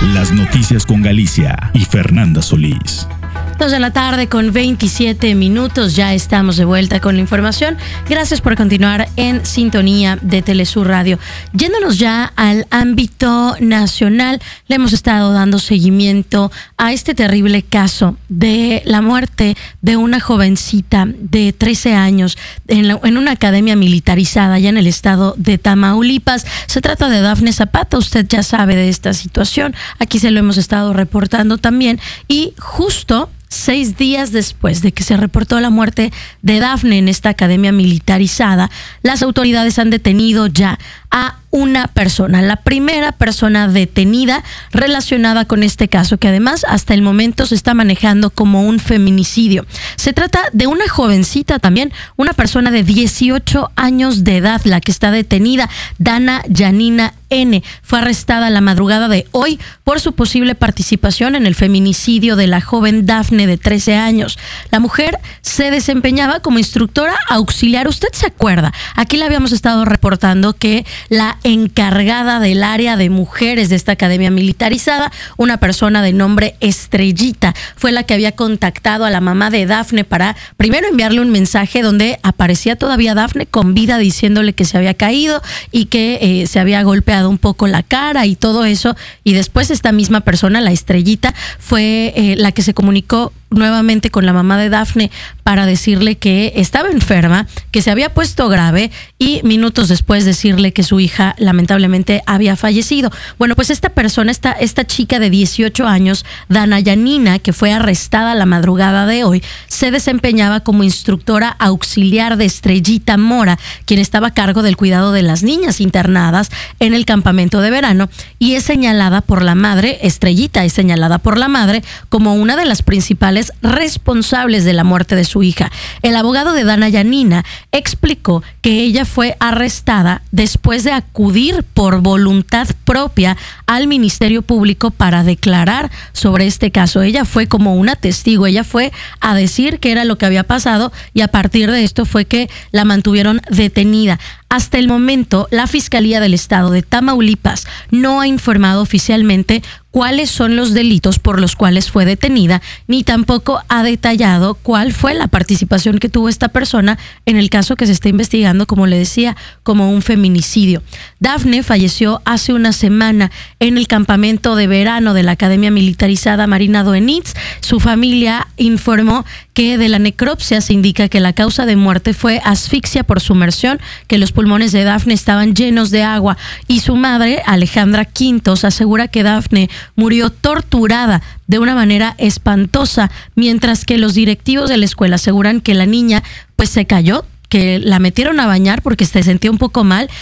Las noticias con Galicia y Fernanda Solís. 2 de la tarde con 27 minutos, ya estamos de vuelta con la información. Gracias por continuar en sintonía de Telesur Radio. Yéndonos ya al ámbito nacional, le hemos estado dando seguimiento a este terrible caso de la muerte de una jovencita de 13 años en una academia militarizada allá en el estado de Tamaulipas. Se trata de Dafne Zapata, usted ya sabe de esta situación, aquí se lo hemos estado reportando también, y justo 6 días después de que se reportó la muerte de Dafne en esta academia militarizada, las autoridades han detenido ya a una persona, la primera persona detenida relacionada con este caso, que además hasta el momento se está manejando como un feminicidio. Se trata de una jovencita también, una persona de 18 años de edad, la que está detenida, Dana Yanina N. Fue arrestada la madrugada de hoy por su posible participación en el feminicidio de la joven Dafne de 13 años. La mujer se desempeñaba como instructora auxiliar. ¿Usted se acuerda? Aquí le habíamos estado reportando que la encargada del área de mujeres de esta academia militarizada, una persona de nombre Estrellita, fue la que había contactado a la mamá de Dafne para primero enviarle un mensaje donde aparecía todavía Dafne con vida, diciéndole que se había caído y que se había golpeado un poco la cara y todo eso, y después esta misma persona, la Estrellita, fue la que se comunicó nuevamente con la mamá de Dafne para decirle que estaba enferma, que se había puesto grave, y minutos después decirle que su hija lamentablemente había fallecido. Bueno, pues esta persona, esta chica de 18 años, Dana Yanina, que fue arrestada la madrugada de hoy, se desempeñaba como instructora auxiliar de Estrellita Mora, quien estaba a cargo del cuidado de las niñas internadas en el campamento de verano, y es señalada por la madre, Estrellita es señalada por la madre como una de las principales responsables de la muerte de su hija. El abogado de Dana Yanina explicó que ella fue arrestada después de acudir por voluntad propia al Ministerio Público para declarar sobre este caso. Ella fue como una testigo, ella fue a decir qué era lo que había pasado, y a partir de esto fue que la mantuvieron detenida. Hasta el momento, la Fiscalía del Estado de Tamaulipas no ha informado oficialmente cuáles son los delitos por los cuales fue detenida, ni tampoco ha detallado cuál fue la participación que tuvo esta persona en el caso que se está investigando, como le decía, como un feminicidio. Dafne falleció hace una semana en el campamento de verano de la Academia Militarizada Marina Doenitz. Su familia informó que de la necropsia se indica que la causa de muerte fue asfixia por sumersión, que los pulmones de Dafne estaban llenos de agua, y su madre, Alejandra Quintos, asegura que Dafne murió torturada de una manera espantosa, mientras que los directivos de la escuela aseguran que la niña pues se cayó, que la metieron a bañar porque se sentía un poco mal